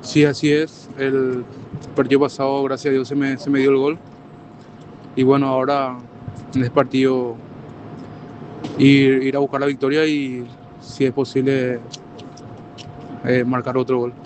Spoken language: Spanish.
Sí, así es. El partido pasado, gracias a Dios, se me dio el gol. Y bueno, ahora en este partido ir a buscar la victoria y, si es posible, marcar otro gol.